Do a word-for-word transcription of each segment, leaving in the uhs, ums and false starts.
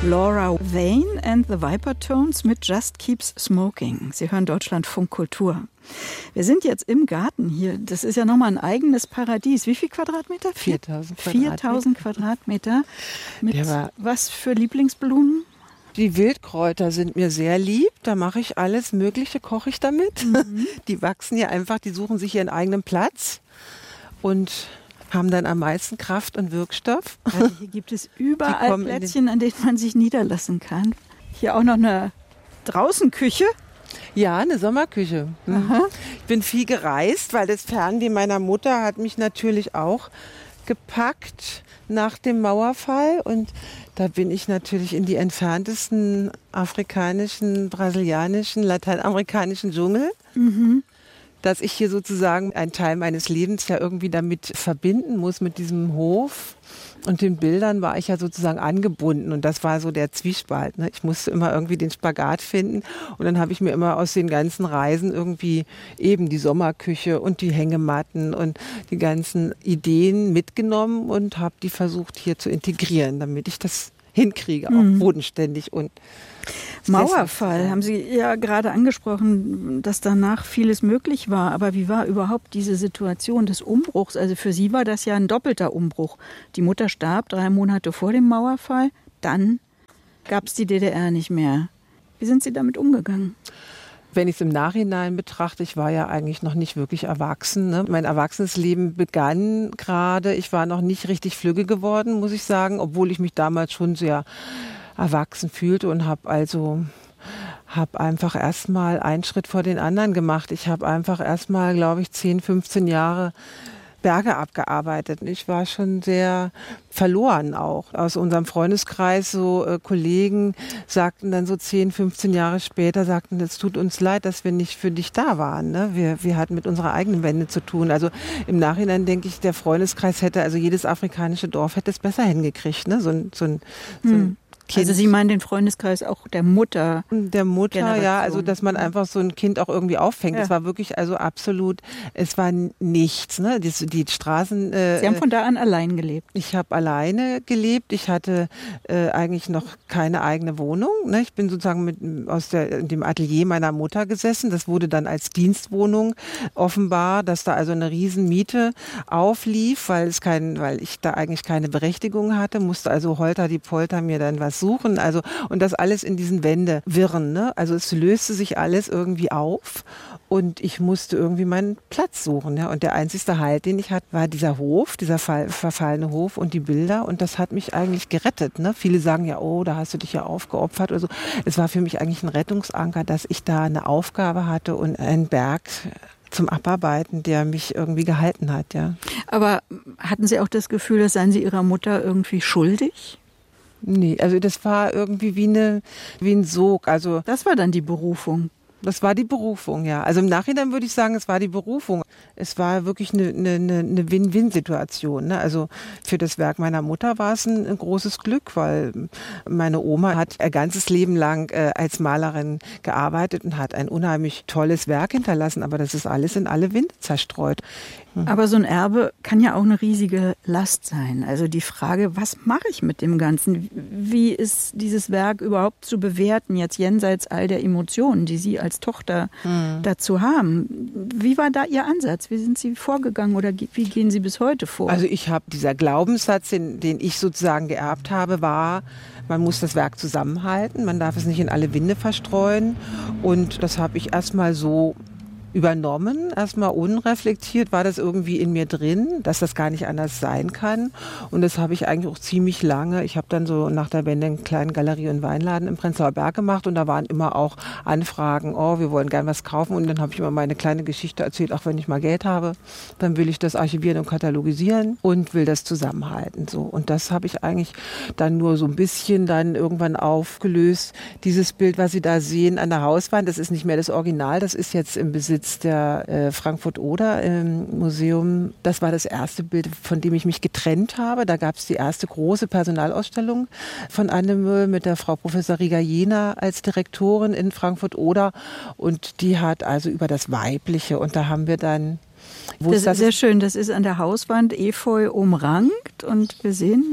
Laura Vane and the Viper Tones mit Just Keeps Smoking. Sie hören Deutschlandfunk Kultur. Wir sind jetzt im Garten hier. Das ist ja nochmal ein eigenes Paradies. Wie viel Quadratmeter? viertausend Quadratmeter. viertausend Quadratmeter. Mit war, was für Lieblingsblumen? Die Wildkräuter sind mir sehr lieb. Da mache ich alles Mögliche, koche ich damit. Mhm. Die wachsen hier einfach, die suchen sich ihren eigenen Platz und haben dann am meisten Kraft und Wirkstoff. Also hier gibt es überall Plätzchen, an denen man sich niederlassen kann. Hier auch noch eine Draußenküche. Ja, eine Sommerküche. Mhm. Ich bin viel gereist, weil das Fernweh meiner Mutter hat mich natürlich auch gepackt nach dem Mauerfall. Und da bin ich natürlich in die entferntesten afrikanischen, brasilianischen, lateinamerikanischen Dschungel. Mhm. Dass ich hier sozusagen einen Teil meines Lebens ja irgendwie damit verbinden muss, mit diesem Hof. Und den Bildern war ich ja sozusagen angebunden. Und das war so der Zwiespalt. Ne? Ich musste immer irgendwie den Spagat finden. Und dann habe ich mir immer aus den ganzen Reisen irgendwie eben die Sommerküche und die Hängematten und die ganzen Ideen mitgenommen und habe die versucht hier zu integrieren, damit ich das hinkriege, auch mhm. bodenständig und Mauerfall, haben Sie ja gerade angesprochen, dass danach vieles möglich war. Aber wie war überhaupt diese Situation des Umbruchs? Also für Sie war das ja ein doppelter Umbruch. Die Mutter starb drei Monate vor dem Mauerfall. Dann gab es die D D R nicht mehr. Wie sind Sie damit umgegangen? Wenn ich es im Nachhinein betrachte, ich war ja eigentlich noch nicht wirklich erwachsen. Ne? Mein Erwachsenenleben begann gerade. Ich war noch nicht richtig flügge geworden, muss ich sagen, obwohl ich mich damals schon sehr erwachsen fühlte und habe also habe einfach erstmal einen Schritt vor den anderen gemacht. Ich habe einfach erstmal, glaube ich, zehn, fünfzehn Jahre Berge abgearbeitet. Ich war schon sehr verloren auch. Aus unserem Freundeskreis, so äh, Kollegen sagten dann so zehn, fünfzehn Jahre später, sagten, es tut uns leid, dass wir nicht für dich da waren. Ne? Wir, wir hatten mit unserer eigenen Wende zu tun. Also im Nachhinein denke ich, der Freundeskreis hätte, also jedes afrikanische Dorf hätte es besser hingekriegt. Ne? So ein, so ein, so ein hm. Kind. Also Sie meinen den Freundeskreis auch der Mutter? Der Mutter, Generation. Ja, also dass man einfach so ein Kind auch irgendwie auffängt. Es ja. war wirklich also absolut, es war nichts. Ne? Die, die Straßen. Äh, Sie haben von da an allein gelebt? Ich habe alleine gelebt. Ich hatte äh, eigentlich noch keine eigene Wohnung. Ne? Ich bin sozusagen mit aus der, dem Atelier meiner Mutter gesessen. Das wurde dann als Dienstwohnung offenbar, dass da also eine Riesenmiete auflief, weil es kein, weil ich da eigentlich keine Berechtigung hatte. Musste also holter die Polter mir dann was suchen, also und das alles in diesen Wendewirren, ne? Also es löste sich alles irgendwie auf und ich musste irgendwie meinen Platz suchen, ja? Und der einzigste Halt, den ich hatte, war dieser Hof, dieser fall, verfallene Hof und die Bilder und das hat mich eigentlich gerettet, ne? Viele sagen ja, oh, da hast du dich ja aufgeopfert oder so. Es war für mich eigentlich ein Rettungsanker, dass ich da eine Aufgabe hatte und einen Berg zum Abarbeiten, der mich irgendwie gehalten hat, ja. Aber hatten Sie auch das Gefühl, dass seien Sie Ihrer Mutter irgendwie schuldig? Nee, also das war irgendwie wie, eine, wie ein Sog. Also das war dann die Berufung. Das war die Berufung, ja. Also im Nachhinein würde ich sagen, es war die Berufung. Es war wirklich eine, eine, eine Win-Win-Situation. Ne? Also für das Werk meiner Mutter war es ein, ein großes Glück, weil meine Oma hat ihr ganzes Leben lang äh, als Malerin gearbeitet und hat ein unheimlich tolles Werk hinterlassen. Aber das ist alles in alle Winde zerstreut. Mhm. Aber so ein Erbe kann ja auch eine riesige Last sein. Also die Frage, was mache ich mit dem Ganzen? Wie ist dieses Werk überhaupt zu bewerten, jetzt jenseits all der Emotionen, die Sie als Tochter mhm. dazu haben? Wie war da Ihr Ansatz? Wie sind Sie vorgegangen oder wie gehen Sie bis heute vor? Also ich habe, dieser Glaubenssatz, den, den ich sozusagen geerbt habe, war, man muss das Werk zusammenhalten, man darf es nicht in alle Winde verstreuen. Und das habe ich erstmal so übernommen, erstmal unreflektiert, war das irgendwie in mir drin, dass das gar nicht anders sein kann. Und das habe ich eigentlich auch ziemlich lange. Ich habe dann so nach der Wende einen kleinen Galerie- und Weinladen im Prenzlauer Berg gemacht und da waren immer auch Anfragen, oh, wir wollen gern was kaufen. Und dann habe ich immer meine kleine Geschichte erzählt, auch wenn ich mal Geld habe, dann will ich das archivieren und katalogisieren und will das zusammenhalten. So. Und das habe ich eigentlich dann nur so ein bisschen dann irgendwann aufgelöst. Dieses Bild, was Sie da sehen an der Hauswand, das ist nicht mehr das Original, das ist jetzt im Besitz der äh, Frankfurt-Oder im Museum. Das war das erste Bild, von dem ich mich getrennt habe. Da gab es die erste große Personalausstellung von Annemöhl mit der Frau Professor Rieger-Jena als Direktorin in Frankfurt-Oder. Und die hat also über das Weibliche. Und da haben wir dann... Das ist sehr schön. Das ist an der Hauswand Efeu umrankt. Und wir sehen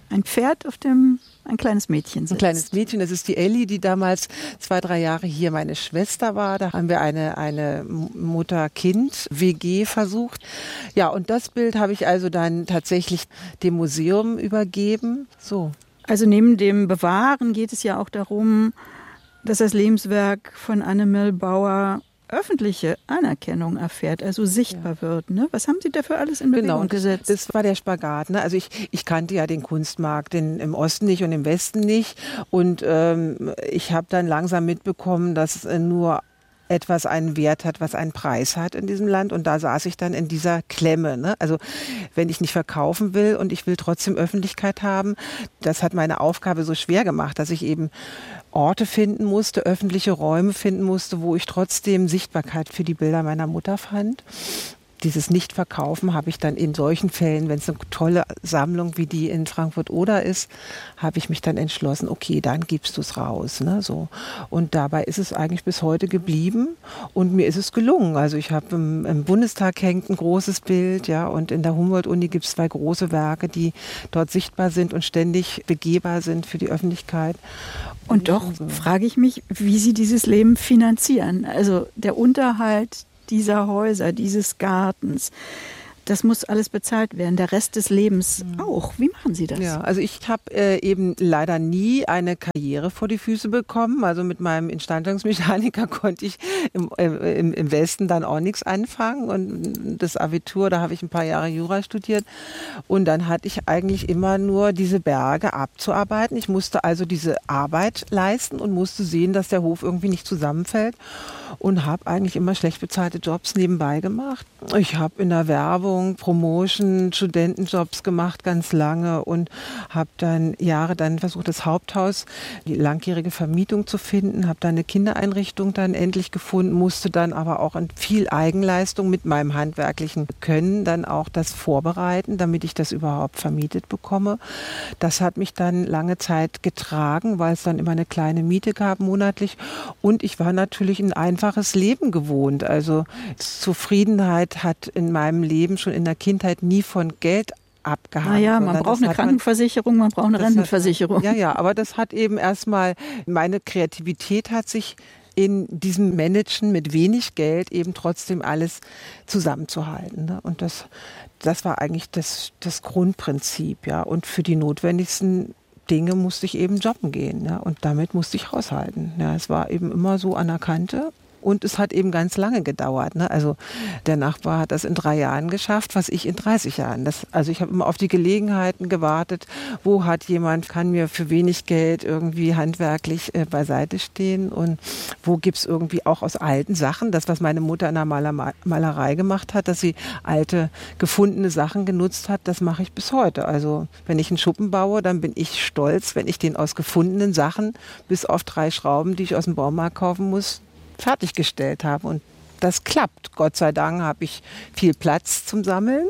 ein Pferd, auf dem ein kleines Mädchen sitzt. Ein kleines Mädchen, das ist die Elli, die damals zwei, drei Jahre hier meine Schwester war. Da haben wir eine, eine Mutter-Kind-W G versucht. Ja, und das Bild habe ich also dann tatsächlich dem Museum übergeben. So. Also neben dem Bewahren geht es ja auch darum, dass das Lebenswerk von Annemil Bauer öffentliche Anerkennung erfährt, also sichtbar ja. wird. Ne? Was haben Sie dafür alles in Bewegung genau, gesetzt? Das war der Spagat. Ne? Also ich, ich kannte ja den Kunstmarkt in, im Osten nicht und im Westen nicht. Und ähm, ich habe dann langsam mitbekommen, dass äh, nur etwas einen Wert hat, was einen Preis hat in diesem Land. Und da saß ich dann in dieser Klemme. Ne? Also wenn ich nicht verkaufen will und ich will trotzdem Öffentlichkeit haben, das hat meine Aufgabe so schwer gemacht, dass ich eben Orte finden musste, öffentliche Räume finden musste, wo ich trotzdem Sichtbarkeit für die Bilder meiner Mutter fand. Dieses Nicht-Verkaufen habe ich dann in solchen Fällen, wenn es eine tolle Sammlung wie die in Frankfurt-Oder ist, habe ich mich dann entschlossen, okay, dann gibst du es raus. Ne, so. Und dabei ist es eigentlich bis heute geblieben und mir ist es gelungen. Also ich habe im, im Bundestag hängt ein großes Bild, ja, und in der Humboldt-Uni gibt es zwei große Werke, die dort sichtbar sind und ständig begehbar sind für die Öffentlichkeit. Und, und doch so. frage ich mich, wie Sie dieses Leben finanzieren. Also der Unterhalt dieser Häuser, dieses Gartens, das muss alles bezahlt werden, der Rest des Lebens auch. Wie machen Sie das? Ja, also ich habe äh, eben leider nie eine Karriere vor die Füße bekommen. Also mit meinem Instandhaltungsmechaniker konnte ich im, äh, im, im Westen dann auch nichts anfangen. Und das Abitur, da habe ich ein paar Jahre Jura studiert. Und dann hatte ich eigentlich immer nur diese Berge abzuarbeiten. Ich musste also diese Arbeit leisten und musste sehen, dass der Hof irgendwie nicht zusammenfällt. Und habe eigentlich immer schlecht bezahlte Jobs nebenbei gemacht. Ich habe in der Werbung, Promotion, Studentenjobs gemacht ganz lange und habe dann Jahre dann versucht, das Haupthaus, die langjährige Vermietung zu finden, habe dann eine Kindereinrichtung dann endlich gefunden, musste dann aber auch in viel Eigenleistung mit meinem handwerklichen Können dann auch das vorbereiten, damit ich das überhaupt vermietet bekomme. Das hat mich dann lange Zeit getragen, weil es dann immer eine kleine Miete gab monatlich und ich war natürlich ein einfaches Leben gewohnt. Also Zufriedenheit hat in meinem Leben schon in der Kindheit nie von Geld abgehangen. Naja, man braucht eine Krankenversicherung, man braucht eine Rentenversicherung. Hat, ja, ja, aber das hat eben erstmal, meine Kreativität hat sich in diesem Managen mit wenig Geld eben trotzdem alles zusammenzuhalten. Ne? Und das, das war eigentlich das, das Grundprinzip. Ja. Und für die notwendigsten Dinge musste ich eben jobben gehen. Ja. Und damit musste ich haushalten. Ja. Es war eben immer so an der Kante. Und es hat eben ganz lange gedauert. Ne? Also der Nachbar hat das in drei Jahren geschafft, was ich in dreißig Jahren. Das, also ich habe immer auf die Gelegenheiten gewartet, wo hat jemand, kann mir für wenig Geld irgendwie handwerklich äh, beiseite stehen und wo gibt es irgendwie auch aus alten Sachen, das, was meine Mutter in der Maler- Malerei gemacht hat, dass sie alte, gefundene Sachen genutzt hat, das mache ich bis heute. Also wenn ich einen Schuppen baue, dann bin ich stolz, wenn ich den aus gefundenen Sachen, bis auf drei Schrauben, die ich aus dem Baumarkt kaufen muss, fertiggestellt habe. Und das klappt. Gott sei Dank habe ich viel Platz zum Sammeln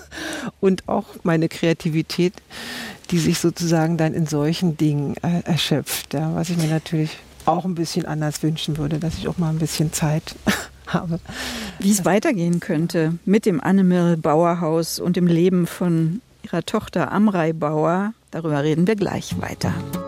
und auch meine Kreativität, die sich sozusagen dann in solchen Dingen äh, erschöpft. Ja, was ich mir natürlich auch ein bisschen anders wünschen würde, dass ich auch mal ein bisschen Zeit habe. Wie es weitergehen könnte mit dem Annemil Bauer Haus und dem Leben von ihrer Tochter Amrei Bauer, darüber reden wir gleich weiter.